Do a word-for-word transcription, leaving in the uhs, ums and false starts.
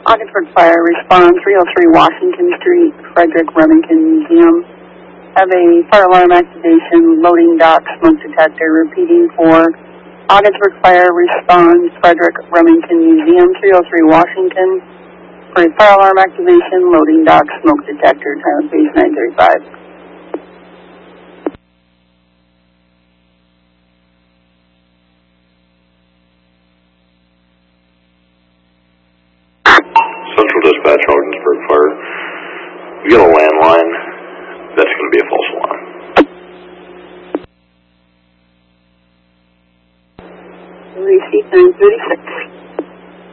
Ogdensburg Fire, respond three oh three Washington Street, Frederick Remington Museum. Have a fire alarm activation, loading dock, smoke detector, repeating for Ogdensburg Fire, respond Frederick Remington Museum, three oh three Washington, for a fire alarm activation, loading dock, smoke detector, time of page nine thirty-five. Central Dispatch, Ogdensburg Fire. We got a landline. That's going to be a false alarm. Receipt nine thirty-six.